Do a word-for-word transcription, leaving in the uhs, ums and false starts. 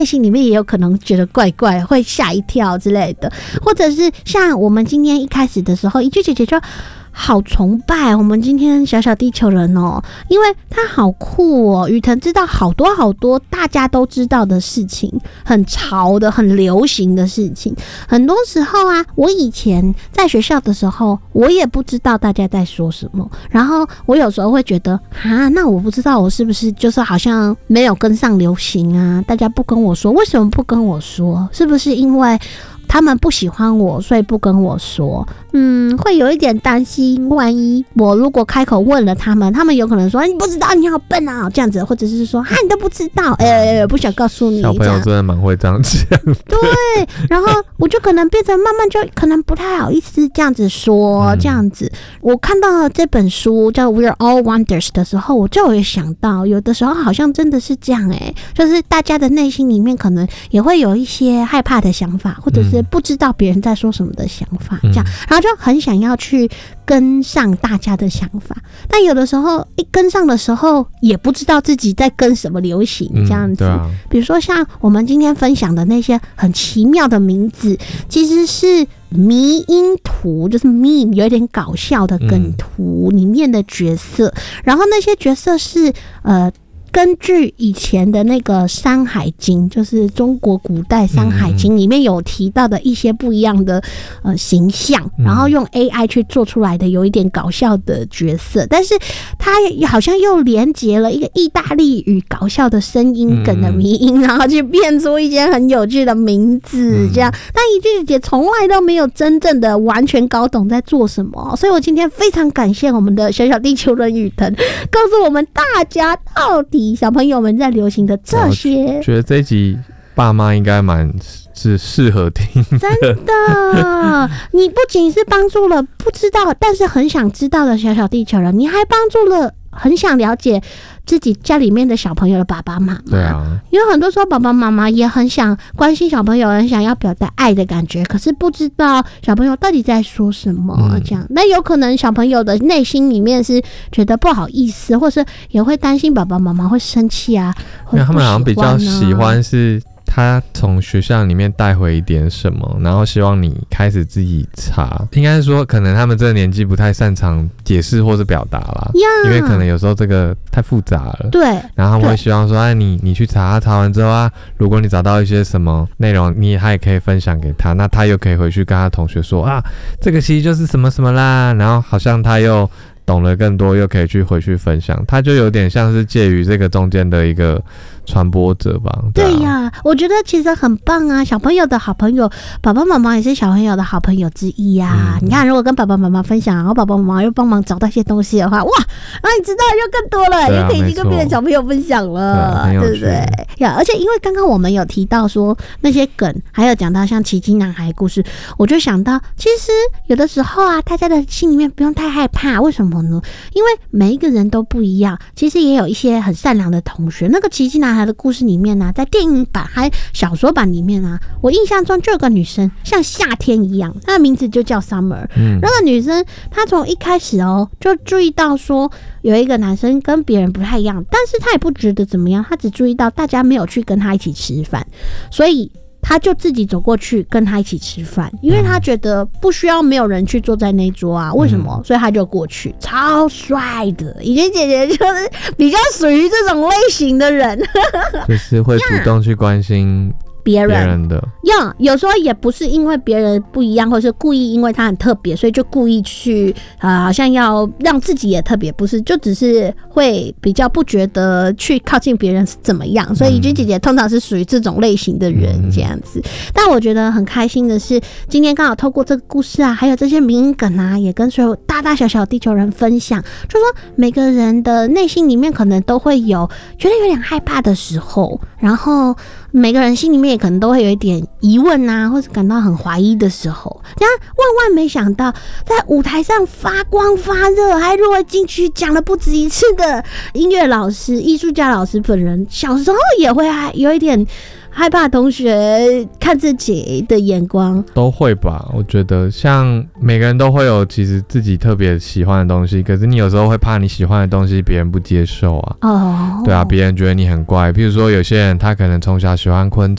内心里面也有可能觉得怪怪，会吓一跳之类的，或者是像我们今天一开始的时候，一句姐姐就好崇拜我们今天小小地球人哦，因为他好酷哦，宇腾知道好多好多大家都知道的事情，很潮的很流行的事情。很多时候啊，我以前在学校的时候我也不知道大家在说什么，然后我有时候会觉得啊，那我不知道我是不是就是好像没有跟上流行啊，大家不跟我说，为什么不跟我说？是不是因为他们不喜欢我，所以不跟我说？嗯，会有一点担心，万一我如果开口问了他们，他们有可能说你不知道，你好笨啊，这样子，或者是说啊你都不知道，哎、欸欸，不想告诉你。 小朋友真的蛮会这样讲。 对，然后我就可能变成慢慢就可能不太好意思这样子说，嗯、这样子。我看到这本书叫《We're All Wonders》的时候，我就有想到，有的时候好像真的是这样哎、欸，就是大家的内心里面可能也会有一些害怕的想法，或者是不知道别人在说什么的想法，这样，然后就很想要去跟上大家的想法，但有的时候一跟上的时候，也不知道自己在跟什么流行，这样子。嗯啊、比如说像我们今天分享的那些很奇妙的名字，其实是迷因图，就是 meme 有点搞笑的梗图里面的角色，嗯、然后那些角色是呃。根据以前的那个《山海经》，就是中国古代《山海经》里面有提到的一些不一样的呃形象，然后用 A I 去做出来的有一点搞笑的角色，但是它好像又连结了一个意大利语搞笑的声音梗的迷音，然后去变出一些很有趣的名字，这样。但一句姐姐从来都没有真正的完全搞懂在做什么，所以我今天非常感谢我们的小小地球人宇腾，告诉我们大家到底小朋友们在流行的这些。 觉得这一集爸妈应该蛮是适合听的， 真的。你不仅是帮助了不知道但是很想知道的小小地球人，你还帮助了很想了解自己家里面的小朋友的爸爸妈妈。 对啊， 因为很多时候爸爸妈妈也很想关心小朋友，很想要表达爱的感觉，可是不知道小朋友到底在说什么，这样。那、嗯、有可能小朋友的内心里面是觉得不好意思，或是也会担心爸爸妈妈会生气啊， 因为他们好像比较喜欢是他从学校里面带回一点什么，然后希望你开始自己查。应该是说可能他们这个年纪不太擅长解释或是表达啦， yeah, 因为可能有时候这个太复杂了。 对， 然后他们会希望说哎，你你去查，查完之后啊，如果你找到一些什么内容，你他也可以分享给他，那他又可以回去跟他同学说啊，这个其实就是什么什么啦，然后好像他又懂了更多，又可以去回去分享，他就有点像是介于这个中间的一个传播者吧。 对呀、啊，我觉得其实很棒啊！小朋友的好朋友，爸爸妈妈也是小朋友的好朋友之一啊。嗯、你看，如果跟爸爸妈妈分享，然后爸爸妈妈又帮忙找到一些东西的话，哇，然后你知道的就更多了，也、啊、可以去跟别的小朋友分享了， 对,、啊、对不对？呀，而且因为刚刚我们有提到说那些梗，还有讲到像奇迹男孩的故事，我就想到，其实有的时候啊，大家的心里面不用太害怕，为什么呢？因为每一个人都不一样，其实也有一些很善良的同学。那个奇迹男孩的故事里面呢、啊，在电影版还小说版里面啊，我印象中就有个女生像夏天一样，她的名字就叫 Summer。嗯，那个女生她从一开始哦就注意到说有一个男生跟别人不太一样，但是她也不觉得怎么样，她只注意到大家没有去跟她一起吃饭，所以他就自己走过去跟他一起吃饭，因为他觉得不需要没有人去坐在那桌啊，为什么？所以他就过去，超帅的。以前姐姐就是比较属于这种类型的人， 就是会主动去关心别人, 人的呀， yeah, 有时候也不是因为别人不一样，或是故意因为他很特别，所以就故意去呃，好像要让自己也特别，不是，就只是会比较不觉得去靠近别人是怎么样。所以怡君姐姐通常是属于这种类型的人这样子。嗯、但我觉得很开心的是，今天刚好透过这个故事啊，还有这些名梗啊，也跟所有大大小小地球人分享，就说每个人的内心里面可能都会有觉得有点害怕的时候，然后每个人心里面也可能都会有一点疑问啊，或者感到很怀疑的时候，然后万万没想到在舞台上发光发热，还入围金曲奖了不止一次的音乐老师、艺术家老师本人，小时候也会有一点害怕同学看自己的眼光？ 都会吧，我觉得像每个人都会有其实自己特别喜欢的东西，可是你有时候会怕你喜欢的东西别人不接受啊。 哦， 对啊，别人觉得你很怪，譬如说有些人他可能从小喜欢昆